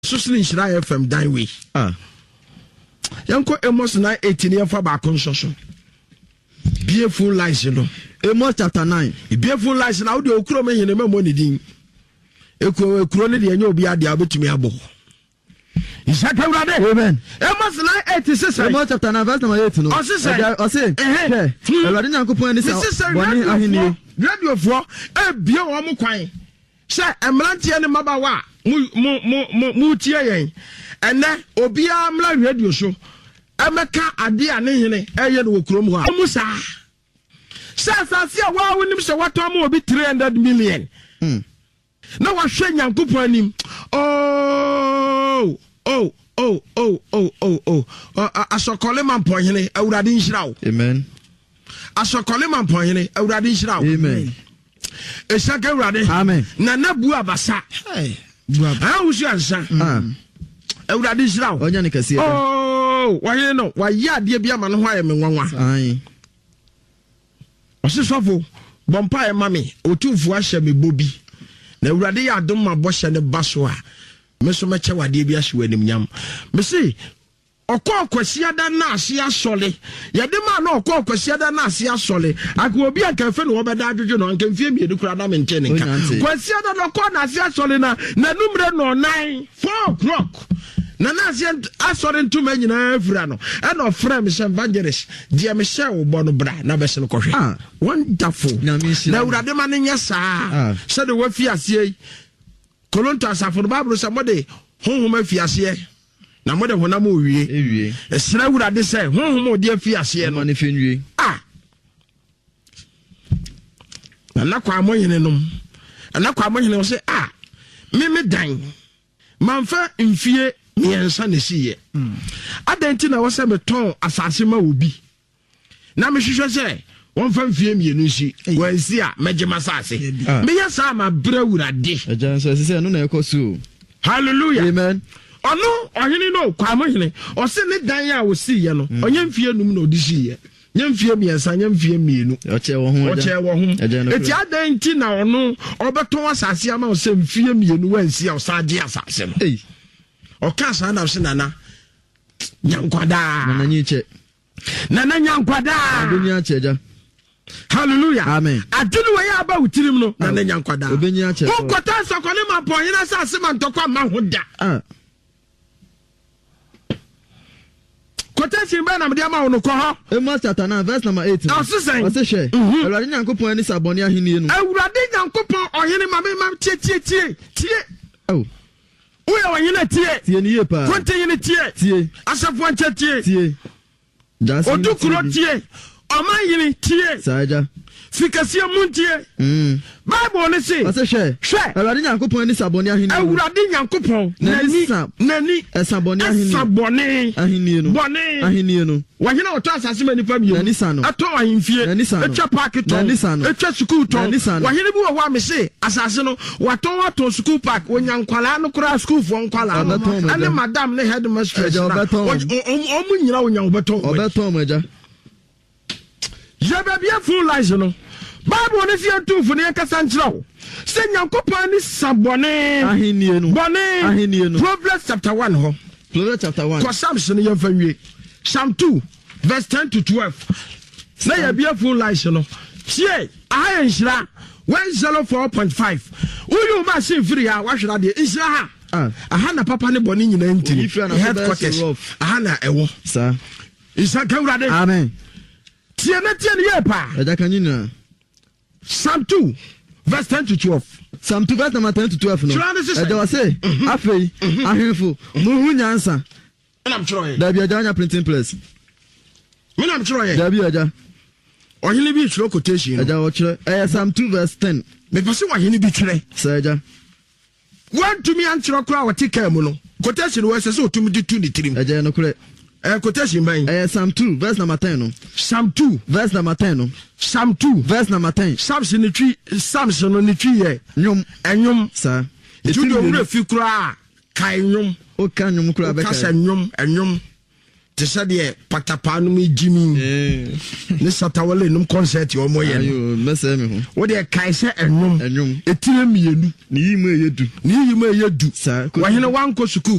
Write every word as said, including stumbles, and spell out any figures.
Susli Shira F M Dineway. Ah. Yanko Amos nine eighteen year for back on social. Beautiful lies, you know. Amos chapter nine. Beautiful lies now the Okro me in the money ding. Eko Kroni the Anyo be at the Abutimi Abo. Is that amen? Amos nine eighty six. Amos chapter nine, verse number eight. No. I say, I say, eh, Radina Kupon is bonny ahini. Radio for a bio amukwai. Say, Emlanti and Mabawa. Mu mu mu mu tie yen ene obi amla radio show emeka ade ane hene eye no krom ho amusa sa sa se wa wonim se wato am obi three hundred million mm na wa hwe nyankopon anim oh oh oh oh oh oh oh asokole man pohene awurade nhira wo amen asokole man pohene awurade nhira wo amen esaka awurade amen na nabu abasa hey ah usu ansa ah awurade nhira wo onya ne kase oh waye no waye ade bia ma no ho aye me nwanwa ai osisofo bompa e mame otumfu ahye me bobi na awurade ya adom ma bo hye ne baso a me so meche wade bia hye wanim nyam me se okọ kwasiada na ase asole yede ma na okọ kwasiada na ase asole akọ obi anka fe no obeda adwodwo no anka mfie mienu kura na mente ne nka kwasiada no okọ na ase asole na na numre no nine four o'clock na na ase asole ntuma nyina afura no e no frame se evangelist die me she wo bo no bra na be se no kohwe ah wonderful na urade ma ne nya saa se de wafi ase kolonto asafo no bible se mode honhom afi ase na mo de honam owie ewie esra wurade se honhom odi afi ase no ne fenwie ah na kwa mo yene nom na kwa mo yene se ah me me dan manfa mfie miensa ne siye adenti na wo se me ton asase ma obi na me hwehwe se won fa mfie mienu si wansi a megema asase me yasa ma bra wurade ajan so se no na ekosu hallelujah amen ono ohini no kwa mohini o se ne dan ya wo si ye no onye mfie num na odisi ye nye mfie miensa nye mfie mienu o che wo ho o che wo ho eti adan ti na ono obeton asase ama o se mfie mienu wansi a o sa ade asase no eh o ka sa na o se nana nyankwada nana nyiche nana nyankwada obunya cheja hallelujah amen adunu we ya ba utirim no nana nyankwada obunya che ko kota sokole ma pohina sa se man tokwa ma hoda ah quotation ba na me dia ma wono ko ho Amos chapter nine verse number eight o se sen o se hwe awurade nyankopon ani sabone ahenie no awurade nyankopon ohene ma me ma tie tie tie tie oh uya wanyina tie tie ni ye pa konte yini tie tie asafo anche tie tie just odukuro tie oman yini tie saja fikasia muntie mm bible ne se o se hwe hwe awurade nyankopon ani sabone ahenie awurade nyankopon nani nani sabone ahenie sabone ahenie no bone ahenie no wanyina oto asase mani pa biyo nani sano ato ahimfie etwa park to etwa school to wanyina bi wo wa me se asase no wato wato school park onyankwala no kura school fo nkwala no ane madam ne headmistress na omu nyina onyan obeton obeton maja Jebe bia full lies no Bible ne fie tumfu ne kasa nkyirawo se nyankopon ni sabone ahenie no bone ahenie no Proverbs chapter one ho Proverbs chapter one ko Psalms ne yemfa wie Psalm two verse ten to twelve na ya bia full lies no tie ahan nhira one oh four point five uyu ma se free a wahwera de nhira ha ah aha na papa ne bone nyina ntiri headquarters aha na ewo sa isa kawrade amen tie na tie ne ye pa eja kanyina Psalm two verse ten to twelve Psalm two verse number ten to twelve no eja wa say afei ahemfo muhu nyansa na am chiro ye da bia janya printing press me na am chiro ye da bia eja ohini bi chiro quotation eja wo chiro eh Psalm two verse ten me pese ohini bi chire sa eja wan to me an chiro kura wati ka mu no quotation wo se se otumi di two ni trim eja no kure eh quotation ban eh Psalm two verse number ten no Psalm two verse number ten no Psalm two verse number ten Psalms ni twi Psalms no ni twi ye nyom enyom sa etu do wura fi kura kai nyom o ka nyom kura be ka sa nyom enyom te sɛ deɛ patapa no mu gyimi ne satawale nom concert o mo yɛ ayo mɛsɛ me ho wo deɛ kae sɛ ɛnom ɛnwom ɛtire mmienu ne yi mu ɛyɛ du ne yi mu ɛyɛ du saa wahene wankɔ sukuu